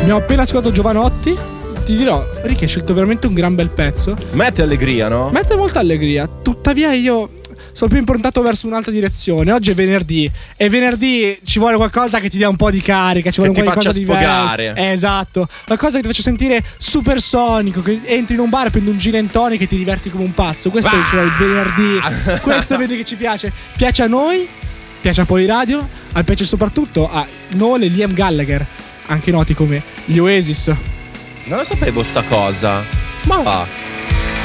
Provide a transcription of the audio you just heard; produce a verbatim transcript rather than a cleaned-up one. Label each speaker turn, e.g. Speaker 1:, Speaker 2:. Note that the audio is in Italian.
Speaker 1: Abbiamo appena ascoltato Giovanotti. Ti dirò, Ricky hai scelto veramente un gran bel pezzo.
Speaker 2: Mette allegria, no?
Speaker 1: Mette molta allegria. Tuttavia io sono più improntato verso un'altra direzione. Oggi è venerdì e venerdì ci vuole qualcosa che ti dia un po' di carica, ci vuole
Speaker 2: Che
Speaker 1: un
Speaker 2: ti
Speaker 1: qualcosa di
Speaker 2: faccia
Speaker 1: diverso.
Speaker 2: sfogare.
Speaker 1: Eh, esatto. Qualcosa che ti faccia sentire supersonico, che entri in un bar, prendi un gin and tonic e ti diverti come un pazzo. Questo è cioè, il venerdì. Questo vedi che ci piace. Piace a noi, piace a Poliradio, a piace soprattutto a Noel e Liam Gallagher, anche noti come gli Oasis.
Speaker 2: Non lo sapevo sta cosa. Ma va.